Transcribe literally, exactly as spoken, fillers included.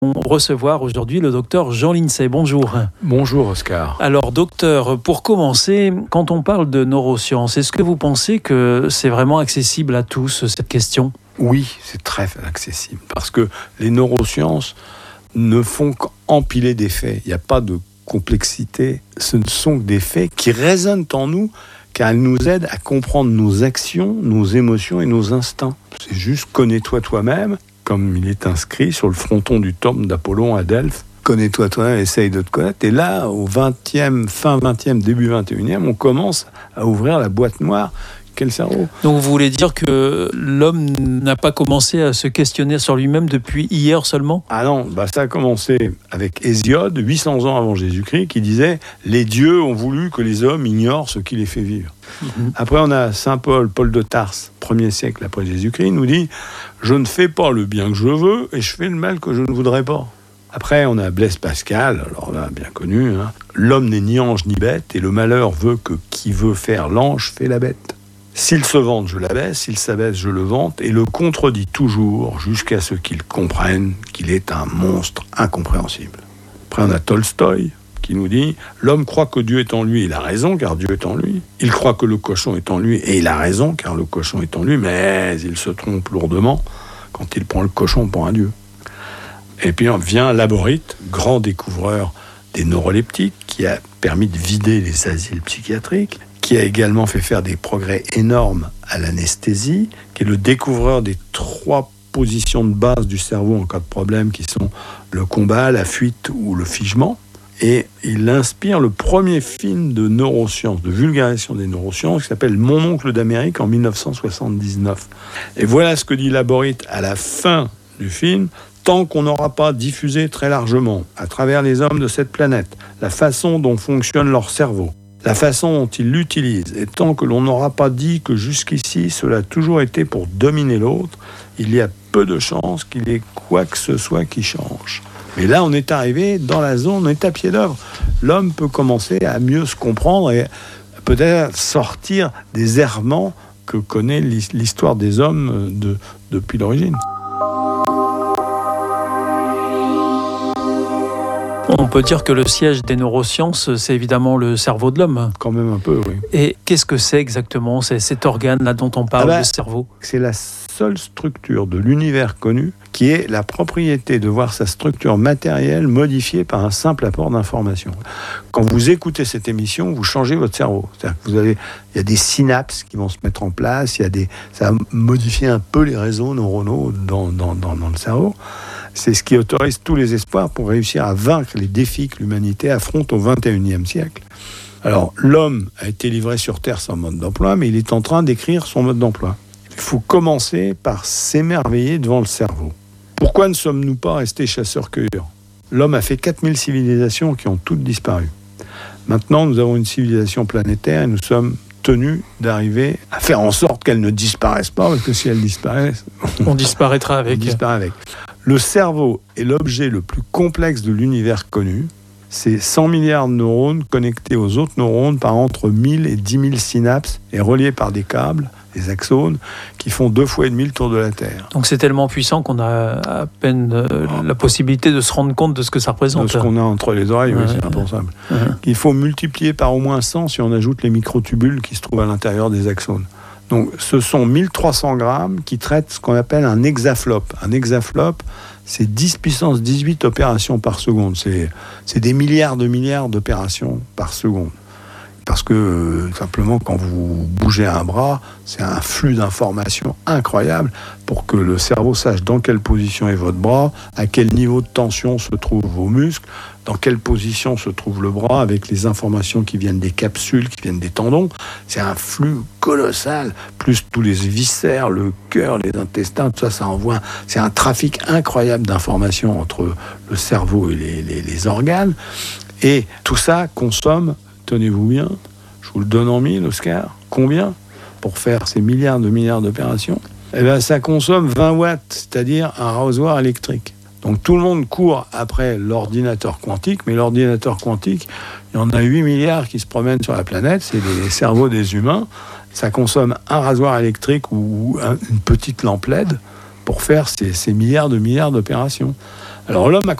Recevoir aujourd'hui le docteur Jean Lincey. Bonjour. Bonjour Oscar. Alors docteur, pour commencer, quand on parle de neurosciences, est-ce que vous pensez que c'est vraiment accessible à tous cette question ? Oui, c'est très accessible parce que les neurosciences ne font qu'empiler des faits. Il n'y a pas de complexité. Ce ne sont que des faits qui résonnent en nous car elles nous aident à comprendre nos actions, nos émotions et nos instincts. C'est juste connais-toi toi-même. Comme il est inscrit sur le fronton du temple d'Apollon à Delphes. Connais-toi toi-même, essaye de te connaître. Et là, au vingtième, fin vingtième, début vingt et unième, on commence à ouvrir la boîte noire qu'est le cerveau. Donc vous voulez dire que l'homme n'a pas commencé à se questionner sur lui-même depuis hier seulement ? Ah non, bah ça a commencé avec Hésiode, huit cents ans avant Jésus-Christ, qui disait « Les dieux ont voulu que les hommes ignorent ce qui les fait vivre ». Mm-hmm. Après, on a Saint Paul, Paul de Tarse, premier siècle après Jésus-Christ, nous dit « Je ne fais pas le bien que je veux et je fais le mal que je ne voudrais pas ». Après, on a Blaise Pascal, alors là, bien connu, hein, « L'homme n'est ni ange ni bête et le malheur veut que qui veut faire l'ange fait la bête. S'il se vante, je l'abaisse, s'il s'abaisse, je le vante, et le contredit toujours jusqu'à ce qu'il comprenne qu'il est un monstre incompréhensible. » Après, on a Tolstoï, qui nous dit « L'homme croit que Dieu est en lui, il a raison, car Dieu est en lui. Il croit que le cochon est en lui, et il a raison, car le cochon est en lui, mais il se trompe lourdement quand il prend le cochon pour un dieu. » Et puis vient Laborite, grand découvreur des neuroleptiques, qui a permis de vider les asiles psychiatriques, qui a également fait faire des progrès énormes à l'anesthésie, qui est le découvreur des trois positions de base du cerveau en cas de problème, qui sont le combat, la fuite ou le figement. Et il inspire le premier film de neurosciences, de vulgarisation des neurosciences, qui s'appelle « Mon oncle d'Amérique » en dix-neuf cent soixante-dix-neuf. Et voilà ce que dit Laborite à la fin du film. « Tant qu'on n'aura pas diffusé très largement, à travers les hommes de cette planète, la façon dont fonctionne leur cerveau, la façon dont ils l'utilisent, et tant que l'on n'aura pas dit que jusqu'ici cela a toujours été pour dominer l'autre, il y a peu de chances qu'il y ait quoi que ce soit qui change. » Mais là, on est arrivé dans la zone, on est à pied d'œuvre. L'homme peut commencer à mieux se comprendre et peut-être sortir des errements que connaît l'histoire des hommes de, depuis l'origine. On peut dire que le siège des neurosciences, c'est évidemment le cerveau de l'homme. Quand même un peu, oui. Et qu'est-ce que c'est exactement, c'est cet organe-là dont on parle, ah bah, le cerveau ? C'est la seule structure de l'univers connu qui est la propriété de voir sa structure matérielle modifiée par un simple apport d'information. Quand vous écoutez cette émission, vous changez votre cerveau. C'est-à-dire que vous avez, il y a des synapses qui vont se mettre en place, il y a des, ça va modifier un peu les réseaux neuronaux dans, dans, dans, dans le cerveau. C'est ce qui autorise tous les espoirs pour réussir à vaincre les défis que l'humanité affronte au vingt et unième siècle. Alors, l'homme a été livré sur Terre sans mode d'emploi, mais il est en train d'écrire son mode d'emploi. Il faut commencer par s'émerveiller devant le cerveau. Pourquoi ne sommes-nous pas restés chasseurs-cueilleurs ? L'homme a fait quatre mille civilisations qui ont toutes disparu. Maintenant, nous avons une civilisation planétaire et nous sommes tenus d'arriver à faire en sorte qu'elle ne disparaisse pas, parce que si elle disparaît, on disparaîtra avec. On disparaît avec. Le cerveau est l'objet le plus complexe de l'univers connu. C'est cent milliards de neurones connectés aux autres neurones par entre mille et dix mille synapses et reliés par des câbles, des axones, qui font deux fois et demi le tour de la Terre. Donc c'est tellement puissant qu'on a à peine euh, la possibilité de se rendre compte de ce que ça représente. De ce qu'on a entre les oreilles, ouais, oui, c'est impensable. Ouais. Il faut multiplier par au moins cent si on ajoute les microtubules qui se trouvent à l'intérieur des axones. Donc ce sont mille trois cents grammes qui traitent ce qu'on appelle un hexaflop. Un hexaflop, c'est dix puissance dix-huit opérations par seconde. C'est, c'est des milliards de milliards d'opérations par seconde. Parce que, euh, simplement, quand vous bougez un bras, c'est un flux d'informations incroyable pour que le cerveau sache dans quelle position est votre bras, à quel niveau de tension se trouvent vos muscles, dans quelle position se trouve le bras, avec les informations qui viennent des capsules, qui viennent des tendons. C'est un flux colossal, plus tous les viscères, le cœur, les intestins, tout ça, ça envoie... C'est un trafic incroyable d'informations entre le cerveau et les, les, les organes. Et tout ça consomme... Tenez-vous bien, je vous le donne en mille, Oscar. Combien pour faire ces milliards de milliards d'opérations ? Eh bien, ça consomme vingt watts, c'est-à-dire un rasoir électrique. Donc, tout le monde court après l'ordinateur quantique, mais l'ordinateur quantique, il y en a huit milliards qui se promènent sur la planète, c'est les cerveaux des humains. Ça consomme un rasoir électrique ou une petite lampe L E D pour faire ces, ces milliards de milliards d'opérations. Alors l'homme a